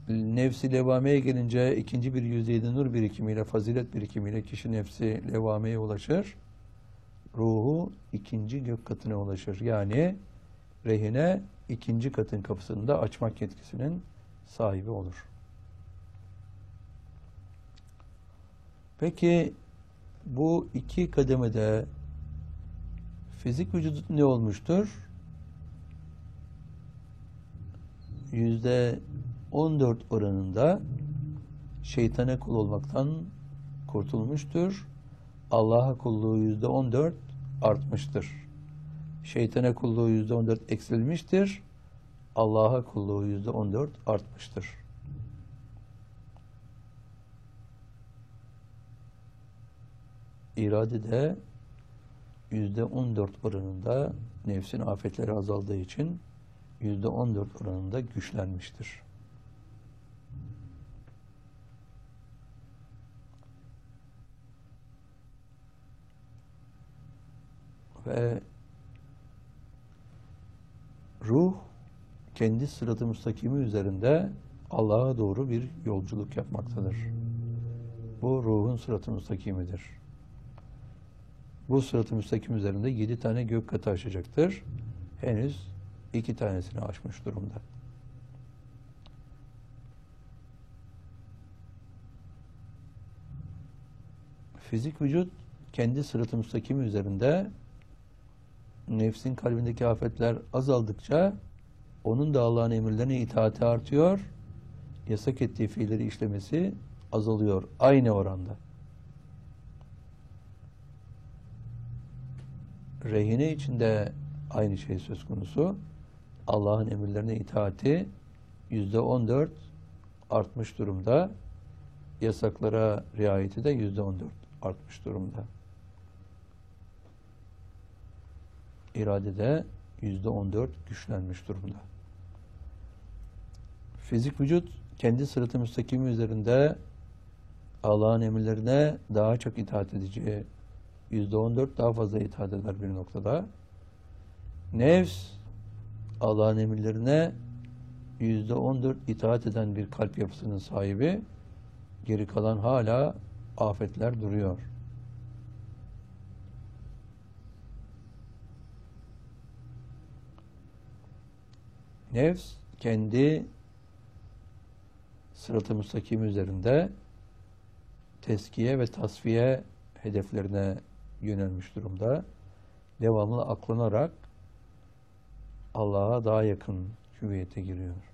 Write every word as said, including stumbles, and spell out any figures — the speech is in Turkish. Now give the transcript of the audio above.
Nefsi levameye gelince ikinci bir yüzdeydi nur birikimiyle, fazilet birikimiyle kişi nefsi levameye ulaşır. Ruhu ikinci gök katına ulaşır. Yani rehine ikinci katın kapısını da açmak yetkisinin sahibi olur. Peki bu iki kademede fizik vücudu ne olmuştur? Yüzde on dört oranında şeytana kul olmaktan kurtulmuştur. Allah'a kulluğu yüzde on dört artmıştır. Şeytana kulluğu yüzde on dört eksilmiştir. Allah'a kulluğu yüzde on dört artmıştır. İrade de yüzde on dört oranında nefsin afetleri azaldığı için yüzde on dört oranında güçlenmiştir. Ve ruh kendi sırat-ı müstakimi üzerinde Allah'a doğru bir yolculuk yapmaktadır. Bu ruhun sırat-ı müstakimidir. Bu sırat-ı müstakim üzerinde yedi tane gök katı aşacaktır. Henüz iki tanesini aşmış durumda. Fizik vücut kendi sırat-ı müstakimi üzerinde nefsin kalbindeki afetler azaldıkça onun da Allah'ın emirlerine itaati artıyor, yasak ettiği fiilleri işlemesi azalıyor aynı oranda. Rehine içinde aynı şey söz konusu. Allah'ın emirlerine itaati yüzde on dört artmış durumda. Yasaklara riayeti de yüzde on dört artmış durumda. İradede yüzde on dört güçlenmiş durumda. Fizik vücut kendi sırat-ı müstakimi üzerinde Allah'ın emirlerine daha çok itaat edeceği yüzde on dört daha fazla itaat eder bir noktada. Nefs Allah'ın emirlerine yüzde on dört itaat eden bir kalp yapısının sahibi, geri kalan hala afetler duruyor. Nefs kendi sırat-ı müstakim üzerinde teskiye ve tasfiye hedeflerine yönelmiş durumda. Devamlı aklanarak Allah'a daha yakın hüviyete giriyor.